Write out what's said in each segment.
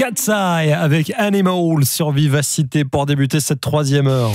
Cat's Eye avec Animal sur Vivacité pour débuter cette troisième heure.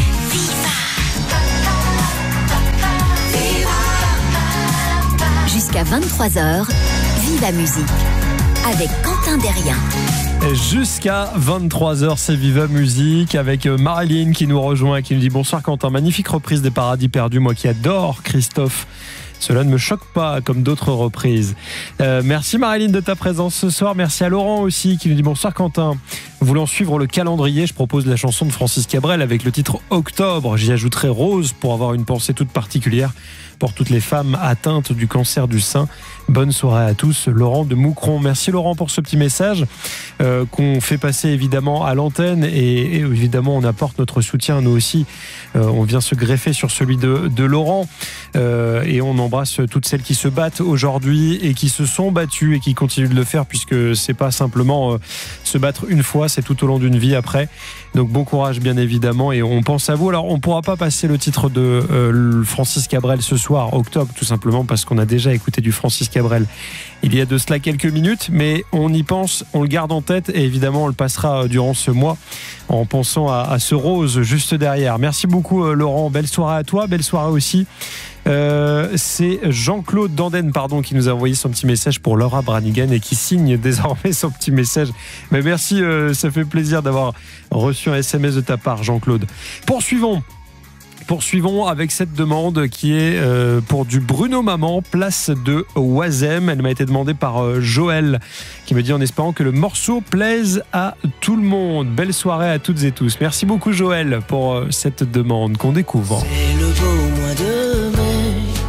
Jusqu'à 23h, Viva Musique avec Quentin Derrien. Jusqu'à 23h, c'est Viva Musique avec Marilyn qui nous rejoint et qui nous dit bonsoir Quentin, magnifique reprise des Paradis Perdus, moi qui adore Christophe. Cela ne me choque pas comme d'autres reprises. Merci Marilyn de ta présence ce soir. Merci à Laurent aussi qui nous dit bonsoir Quentin. Voulant suivre le calendrier, je propose la chanson de Francis Cabrel avec le titre Octobre. J'y ajouterai Rose pour avoir une pensée toute particulière pour toutes les femmes atteintes du cancer du sein. Bonne soirée à tous, Laurent de Moucron. Merci Laurent pour ce petit message qu'on fait passer évidemment à l'antenne et évidemment on apporte notre soutien nous aussi. On vient se greffer sur celui de Laurent et on embrasse toutes celles qui se battent aujourd'hui et qui se sont battues et qui continuent de le faire puisque c'est pas simplement se battre une fois, c'est tout au long d'une vie après. Donc bon courage bien évidemment et on pense à vous. Alors on pourra pas passer le titre de Francis Cabrel ce soir, Octobre, tout simplement parce qu'on a déjà écouté du Francis Cabrel il y a de cela quelques minutes, mais on y pense, on le garde en tête et évidemment on le passera durant ce mois en pensant à ce Rose juste derrière. Merci beaucoup Laurent, belle soirée à toi, belle soirée aussi. C'est Jean-Claude Danden qui nous a envoyé son petit message pour Laura Branigan et qui signe désormais son petit message. Mais merci, ça fait plaisir d'avoir reçu un SMS de ta part Jean-Claude. Poursuivons avec cette demande qui est pour du Bruno Maman, place de Oisem. Elle m'a été demandée par Joël qui me dit en espérant que le morceau plaise à tout le monde. Belle soirée à toutes et tous. Merci beaucoup Joël pour cette demande qu'on découvre. C'est le